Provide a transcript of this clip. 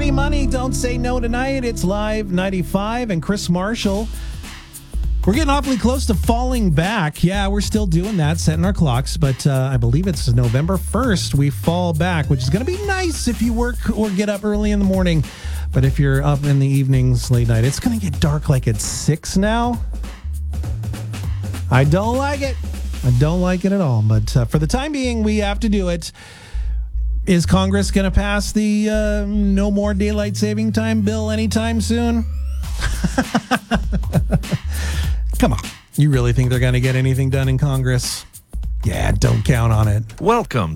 Money, money, don't say no tonight. It's Live 95 and Chris Marshall. We're getting awfully close to falling back. Yeah, we're still doing that, setting our clocks, but I believe it's November 1st we fall back, which is going to be nice if you work or get up early in the morning. But if you're up in the evenings, late night, it's going to get dark like at 6 now. I don't like it. I don't like it at all. But for the time being, we have to do it. Is Congress going to pass the no more daylight saving time bill anytime soon? Come on. You really think they're going to get anything done in Congress? Yeah, don't count on it. Welcome